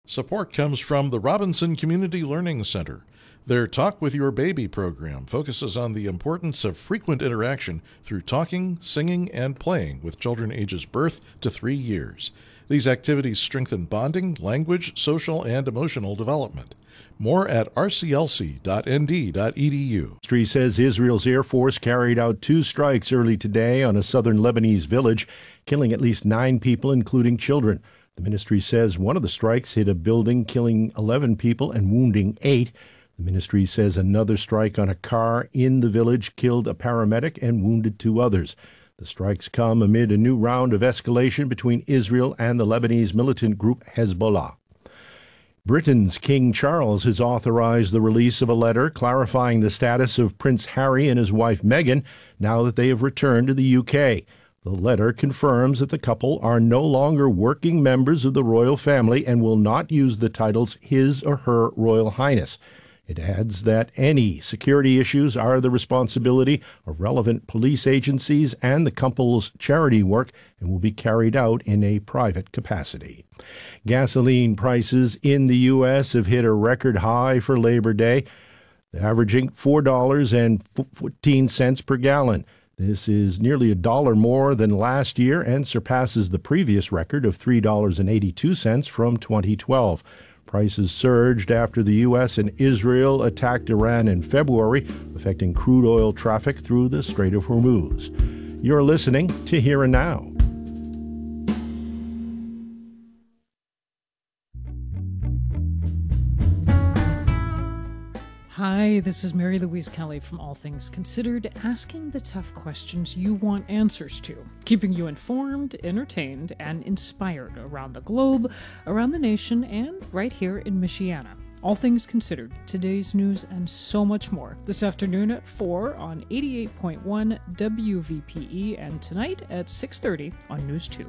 Support comes from the Robinson Community Learning Center. Their Talk with Your Baby program focuses on the importance of frequent interaction through talking, singing, and playing with children ages birth to 3 years. These activities strengthen bonding, language, social, and emotional development. More at rclc.nd.edu. Ministry says Israel's Air Force carried out 2 strikes early today on a southern Lebanese village, killing at least 9 people, including children. The ministry says one of the strikes hit a building, killing 11 people and wounding 8. The ministry says another strike on a car in the village killed a paramedic and wounded 2 others. The strikes come amid a new round of escalation between Israel and the Lebanese militant group Hezbollah. Britain's King Charles has authorized the release of a letter clarifying the status of Prince Harry and his wife Meghan now that they have returned to the UK. The letter confirms that the couple are no longer working members of the royal family and will not use the titles His or Her Royal Highness. It adds that any security issues are the responsibility of relevant police agencies and the couple's charity work and will be carried out in a private capacity. Gasoline prices in the U.S. have hit a record high for Labor Day, averaging $4.14 per gallon. This is nearly $1 more than last year and surpasses the previous record of $3.82 from 2012. Prices surged after the U.S. and Israel attacked Iran in February, affecting crude oil traffic through the Strait of Hormuz. You're listening to Here and Now. Hi, this is Mary Louise Kelly from All Things Considered, asking the tough questions you want answers to, keeping you informed, entertained, and inspired around the globe, around the nation, and right here in Michiana. All Things Considered, today's news, and so much more. This afternoon at 4 on 88.1 WVPE, and tonight at 6:30 on News 2.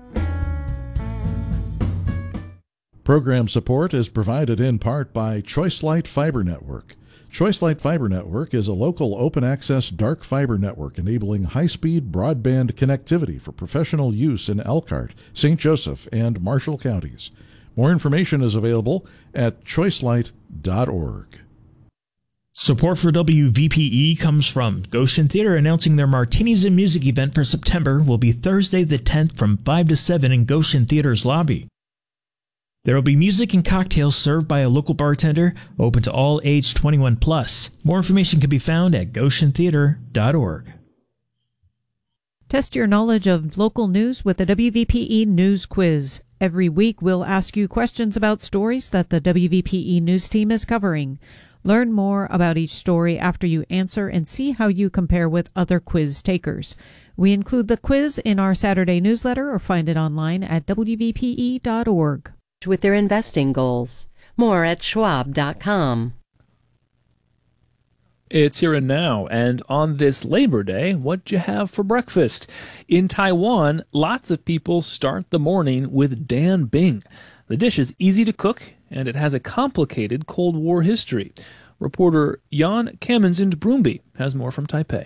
Program support is provided in part by ChoiceLight Fiber Network. ChoiceLight Fiber Network is a local open-access dark fiber network enabling high-speed broadband connectivity for professional use in Elkhart, St. Joseph, and Marshall counties. More information is available at choicelight.org. Support for WVPE comes from Goshen Theater, announcing their Martinis and Music event for September will be Thursday the 10th from 5 to 7 in Goshen Theater's lobby. There will be music and cocktails served by a local bartender, open to all age 21 plus. More information can be found at goshentheater.org. Test your knowledge of local news with the WVPE News Quiz. Every week we'll ask you questions about stories that the WVPE News team is covering. Learn more about each story after you answer and see how you compare with other quiz takers. We include the quiz in our Saturday newsletter or find it online at WVPE.org. With their investing goals. More at schwab.com. It's Here and Now, and on this Labor Day, what'd you have for breakfast? In Taiwan, lots of people start the morning with Dan Bing. The dish is easy to cook, and it has a complicated Cold War history. Reporter Jan Kamensund Broomby has more from Taipei.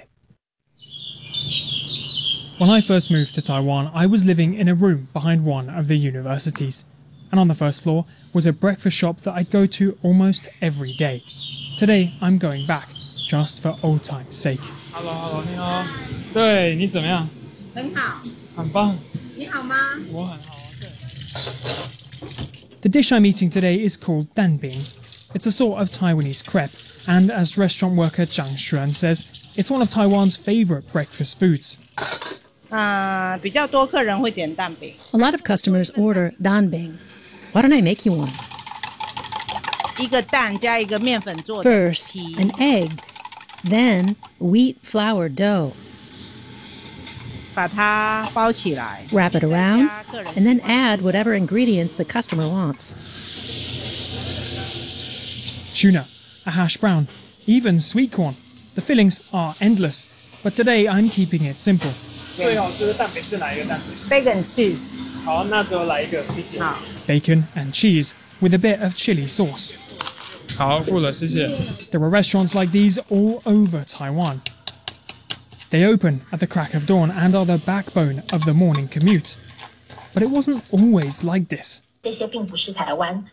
When I first moved to Taiwan, I was living in a room behind one of the universities. And on the first floor was a breakfast shop that I'd go to almost every day. Today, I'm going back, just for old time's sake. Hello, 你好。对，你怎么样？很好。很棒。你好吗？我很好。The dish I'm eating today is called danbing. It's a sort of Taiwanese crepe, and as restaurant worker Zhang Xuan says, it's one of Taiwan's favorite breakfast foods. A lot of customers order danbing. Why don't I make you one? First, an egg, then wheat flour dough. Wrap it around, and then add whatever ingredients the customer wants. Tuna, a hash brown, even sweet corn. The fillings are endless, but today I'm keeping it simple. Bacon cheese. Bacon and cheese with a bit of chili sauce. There are restaurants like these all over Taiwan. They open at the crack of dawn and are the backbone of the morning commute. But it wasn't always like this.